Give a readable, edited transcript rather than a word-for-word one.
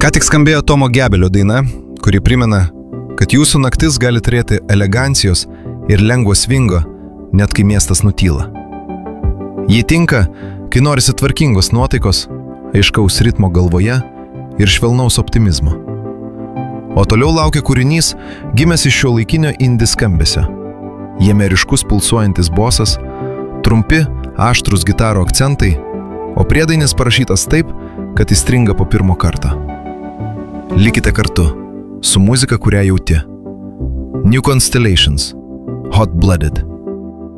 Ką tik skambėjo Tomo Gebelio daina, kuri primena, kad jūsų naktis gali turėti elegancijos ir lengvo svingo, net kai miestas nutyla. Ji tinka, kai norisi tvarkingos nuotaikos, aiškaus ritmo galvoje ir švelnaus optimizmo. O toliau laukia kūrinys, gimęs iš šiuolaikinio indie skambesio. Jame ryškus pulsuojantis bosas, trumpi, aštrūs gitaro akcentai, o priedainis parašytas taip, kad įstringa po pirmo karto. Likite kartu su muzika, kurią jauti. New Constellations, Hot Blooded.